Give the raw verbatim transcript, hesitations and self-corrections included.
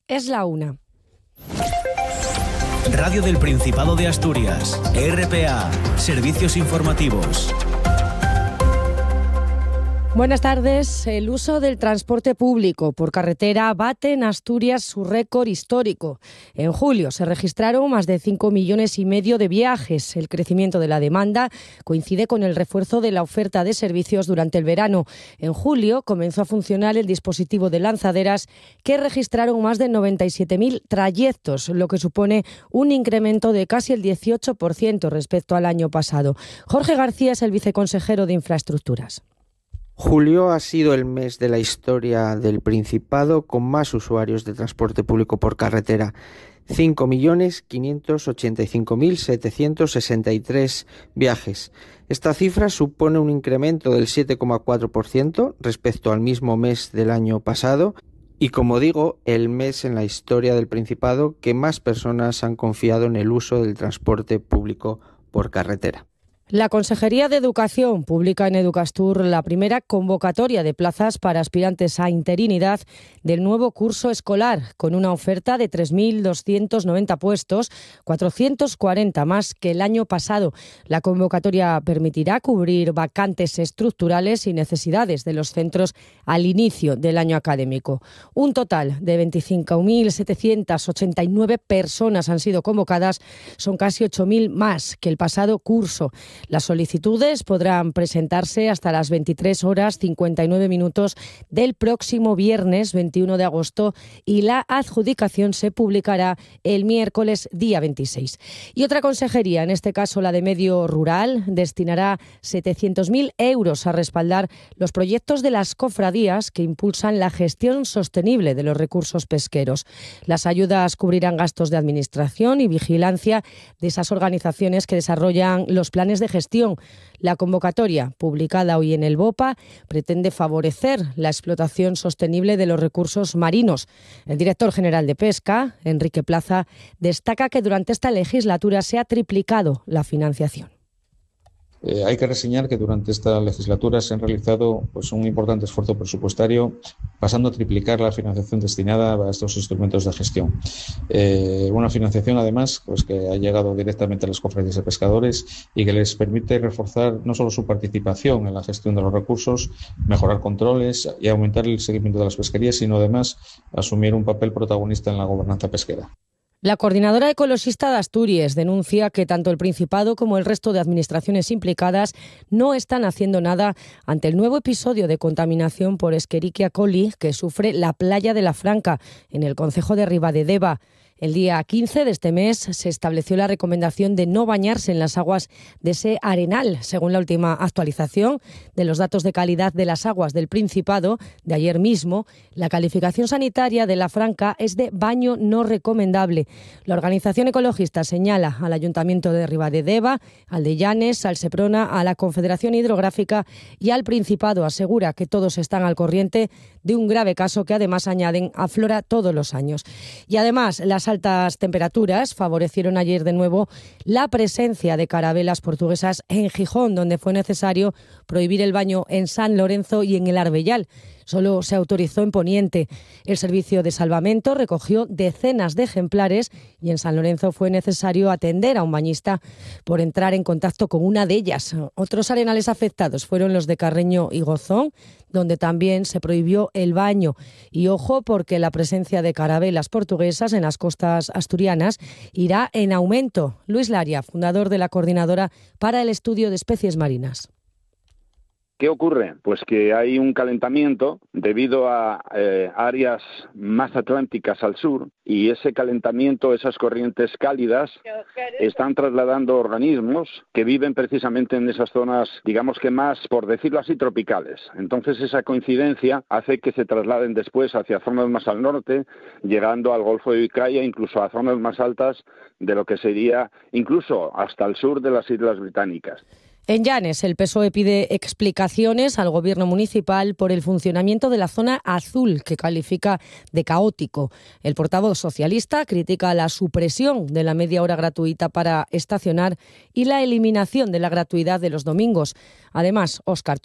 Es la una. Radio del Principado de Asturias, R P A, Servicios Informativos. Buenas tardes. El uso del transporte público por carretera bate en Asturias su récord histórico. En julio se registraron más de cinco millones y medio de viajes. El crecimiento de la demanda coincide con el refuerzo de la oferta de servicios durante el verano. En julio comenzó a funcionar el dispositivo de lanzaderas que registraron más de noventa y siete mil trayectos, lo que supone un incremento de casi el dieciocho por ciento respecto al año pasado. Jorge García es el viceconsejero de Infraestructuras. Julio ha sido el mes de la historia del Principado con más usuarios de transporte público por carretera. cinco millones quinientos ochenta y cinco mil setecientos sesenta y tres viajes. Esta cifra supone un incremento del siete coma cuatro por ciento respecto al mismo mes del año pasado y, como digo, el mes en la historia del Principado que más personas han confiado en el uso del transporte público por carretera. La Consejería de Educación publica en Educastur la primera convocatoria de plazas para aspirantes a interinidad del nuevo curso escolar, con una oferta de tres mil doscientos noventa puestos, cuatrocientos cuarenta más que el año pasado. La convocatoria permitirá cubrir vacantes estructurales y necesidades de los centros al inicio del año académico. Un total de veinticinco mil setecientos ochenta y nueve personas han sido convocadas, son casi ocho mil más que el pasado curso. Las solicitudes podrán presentarse hasta las veintitrés horas cincuenta y nueve minutos del próximo viernes veintiuno de agosto y la adjudicación se publicará el miércoles día veintiséis. Y otra consejería, en este caso la de Medio Rural, destinará setecientos mil euros a respaldar los proyectos de las cofradías que impulsan la gestión sostenible de los recursos pesqueros. Las ayudas cubrirán gastos de administración y vigilancia de esas organizaciones que desarrollan los planes de gestión. La convocatoria, publicada hoy en el BOPA, pretende favorecer la explotación sostenible de los recursos marinos. El director general de Pesca, Enrique Plaza, destaca que durante esta legislatura se ha triplicado la financiación. Eh, hay que reseñar que durante esta legislatura se han realizado pues, un importante esfuerzo presupuestario, pasando a triplicar la financiación destinada a estos instrumentos de gestión. Eh, una financiación, además, pues, que ha llegado directamente a las cofradías de pescadores y que les permite reforzar no solo su participación en la gestión de los recursos, mejorar controles y aumentar el seguimiento de las pesquerías, sino además asumir un papel protagonista en la gobernanza pesquera. La coordinadora ecologista de Asturias denuncia que tanto el Principado como el resto de administraciones implicadas no están haciendo nada ante el nuevo episodio de contaminación por Escherichia coli que sufre la playa de la Franca, en el concejo de Ribadedeva. El día quince de este mes se estableció la recomendación de no bañarse en las aguas de ese arenal. Según la última actualización de los datos de calidad de las aguas del Principado de ayer mismo, la calificación sanitaria de la Franca es de baño no recomendable. La organización ecologista señala al Ayuntamiento de Ribadedeva, al de Llanes, al Seprona, a la Confederación Hidrográfica y al Principado. Asegura que todos están al corriente de un grave caso que además añaden aflora todos los años. Y además, las altas temperaturas favorecieron ayer de nuevo la presencia de carabelas portuguesas en Gijón, donde fue necesario prohibir el baño en San Lorenzo y en el Arbellal. Solo se autorizó en Poniente. El servicio de salvamento recogió decenas de ejemplares y en San Lorenzo fue necesario atender a un bañista por entrar en contacto con una de ellas. Otros arenales afectados fueron los de Carreño y Gozón, donde también se prohibió el baño. Y ojo, porque la presencia de carabelas portuguesas en las costas asturianas irá en aumento. Luis Laria, fundador de la Coordinadora para el Estudio de Especies Marinas. ¿Qué ocurre? Pues que hay un calentamiento debido a eh, áreas más atlánticas al sur y ese calentamiento, esas corrientes cálidas, están trasladando organismos que viven precisamente en esas zonas, digamos que más, por decirlo así, tropicales. Entonces esa coincidencia hace que se trasladen después hacia zonas más al norte, llegando al Golfo de Vizcaya, incluso a zonas más altas de lo que sería incluso hasta el sur de las Islas Británicas. En Llanes, el P S O E pide explicaciones al gobierno municipal por el funcionamiento de la zona azul, que califica de caótico. El portavoz socialista critica la supresión de la media hora gratuita para estacionar y la eliminación de la gratuidad de los domingos. Además, Óscar